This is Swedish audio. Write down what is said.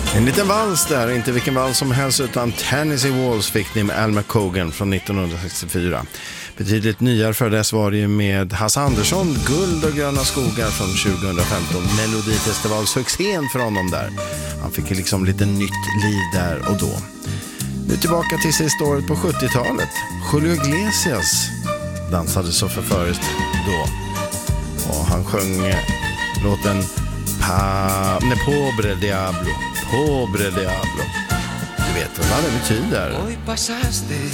En liten vals där, inte vilken vals som helst utan Tennessee Waltz fick ni med Al McCogan från 1964. Betydligt nyare för dess var det ju med Hasse Andersson, Guld och gröna skogar från 2015. Melodifestivalsuccén för honom där. Han fick ju liksom lite nytt liv där och då. Nu tillbaka till sista året på 70-talet. Julio Iglesias dansade så förförigt då. Och han sjöng låten Pobre Diablo. Pobre Diablo. Du vet vad det betyder.